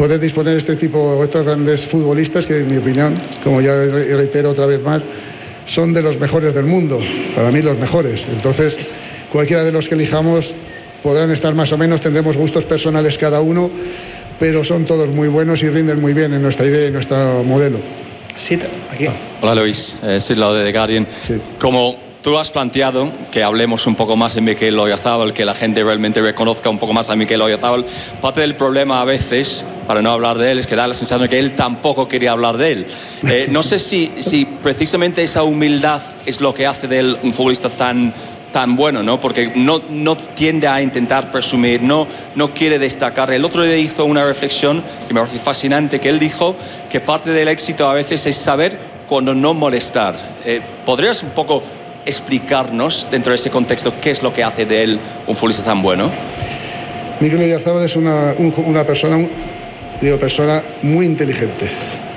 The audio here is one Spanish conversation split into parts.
poder disponer de estos grandes futbolistas que, en mi opinión, como ya reitero otra vez más, son de los mejores del mundo, para mí los mejores. Entonces, cualquiera de los que elijamos podrán estar más o menos, tendremos gustos personales cada uno, pero son todos muy buenos y rinden muy bien en nuestra idea y nuestro modelo. Sí, aquí. Hola Luis, Sid Lau de The Guardian. Sí. Como tú has planteado que hablemos un poco más de Mikel Oyarzabal, que la gente realmente reconozca un poco más a Mikel Oyarzabal, parte del problema a veces, para no hablar de él, es que da la sensación de que él tampoco quería hablar de él. No sé si precisamente esa humildad es lo que hace de él un futbolista tan bueno, ¿no? Porque no tiende a intentar presumir, no quiere destacar. El otro día hizo una reflexión que me parece fascinante, que él dijo que parte del éxito a veces es saber cuando no molestar. ¿Podrías un poco explicarnos dentro de ese contexto qué es lo que hace de él un futbolista tan bueno? Mikel Oyarzabal es una persona muy inteligente,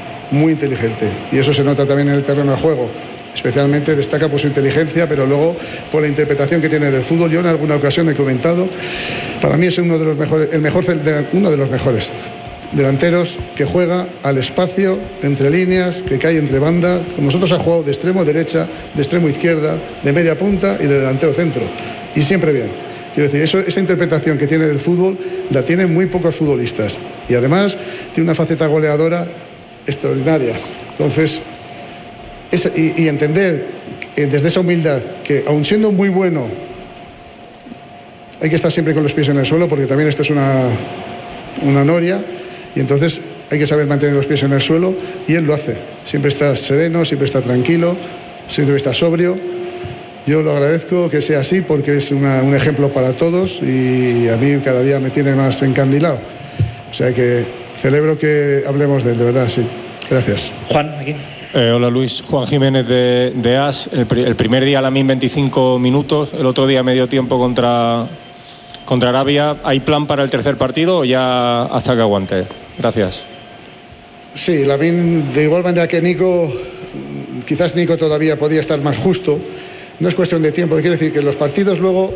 y eso se nota también en el terreno de juego. Especialmente destaca por su inteligencia, pero luego por la interpretación que tiene del fútbol. Yo en alguna ocasión he comentado, para mí es uno de los mejores delanteros que juega al espacio, entre líneas, que cae entre bandas. Con nosotros ha jugado de extremo derecha, de extremo izquierda, de media punta y de delantero centro, y siempre bien. Quiero decir, esa interpretación que tiene del fútbol la tienen muy pocos futbolistas, y además tiene una faceta goleadora extraordinaria. Entonces, y entender desde esa humildad que, aun siendo muy bueno, hay que estar siempre con los pies en el suelo, porque también esto es una noria, y entonces hay que saber mantener los pies en el suelo, y él lo hace. Siempre está sereno, siempre está tranquilo, siempre está sobrio. Yo lo agradezco que sea así, porque es un ejemplo para todos, y a mí cada día me tiene más encandilado. O sea que celebro que hablemos de él, de verdad, sí. Gracias. Juan, aquí. Hola Luis, Juan Jiménez de AS. El primer día Lamine 25 minutos, el otro día medio tiempo contra Arabia. ¿Hay plan para el tercer partido o ya hasta que aguante? Gracias. Sí, Lamine, de igual manera que Nico, quizás Nico todavía podía estar más justo. No es cuestión de tiempo, quiere decir que los partidos luego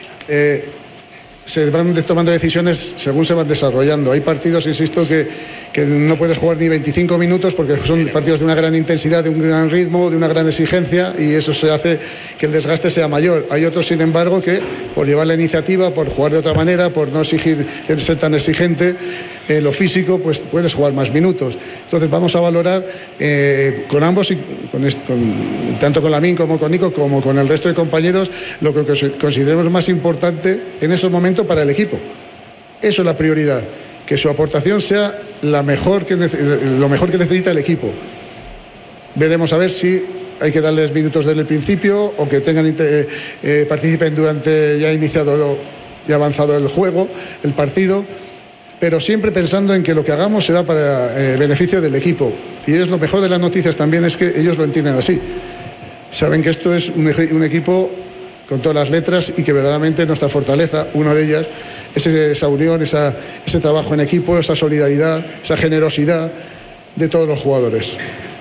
se van tomando decisiones según se van desarrollando. Hay partidos, insisto, que no puedes jugar ni 25 minutos porque son partidos de una gran intensidad, de un gran ritmo, de una gran exigencia, y eso se hace que el desgaste sea mayor. Hay otros, sin embargo, que por llevar la iniciativa, por jugar de otra manera, por no ser tan exigente en lo físico, pues puedes jugar más minutos. Entonces vamos a valorar con ambos, tanto con Lamine como con Nico, como con el resto de compañeros, lo que consideremos más importante en esos momentos para el equipo. Eso es la prioridad, que su aportación sea lo mejor que necesita el equipo. Veremos a ver si hay que darles minutos desde el principio, o que participen durante ya iniciado y avanzado el juego, el partido, pero siempre pensando en que lo que hagamos será para beneficio del equipo. Y es lo mejor de las noticias también, es que ellos lo entienden así. Saben que esto es un equipo con todas las letras, y que verdaderamente nuestra fortaleza, una de ellas, es esa unión, ese trabajo en equipo, esa solidaridad, esa generosidad de todos los jugadores.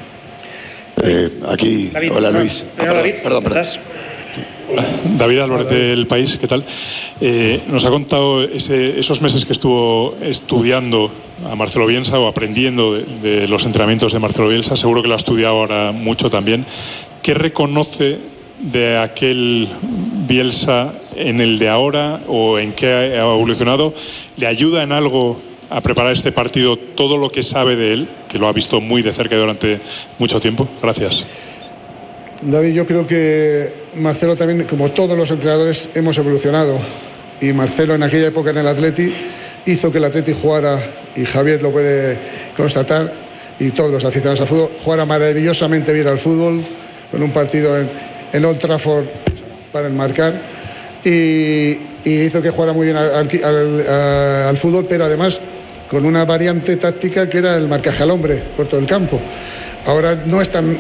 Aquí, David, hola Luis. Perdón. David Álvarez del País, ¿qué tal? Nos ha contado esos meses que estuvo estudiando a Marcelo Bielsa, o aprendiendo de los entrenamientos de Marcelo Bielsa. Seguro que lo ha estudiado ahora mucho también. ¿Qué reconoce de aquel Bielsa en el de ahora, o en qué ha evolucionado? ¿Le ayuda en algo a preparar este partido todo lo que sabe de él, que lo ha visto muy de cerca durante mucho tiempo? Gracias. David, yo creo que Marcelo también, como todos los entrenadores, hemos evolucionado, y Marcelo en aquella época en el Atleti hizo que el Atleti jugara, y Javier lo puede constatar, y todos los aficionados al fútbol, jugara maravillosamente bien al fútbol, con un partido en Old Trafford para enmarcar, y hizo que jugara muy bien al fútbol, pero además con una variante táctica que era el marcaje al hombre por todo el campo. Ahora no es tan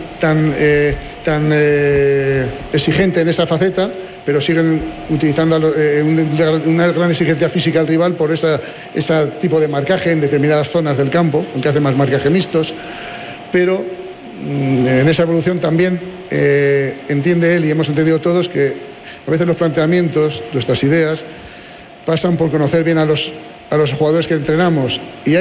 exigente en esa faceta, pero siguen utilizando una gran exigencia física al rival por ese tipo de marcaje en determinadas zonas del campo, aunque hace más marcaje mixtos. Pero en esa evolución también entiende él, y hemos entendido todos, que a veces los planteamientos, nuestras ideas, pasan por conocer bien a los jugadores que entrenamos, y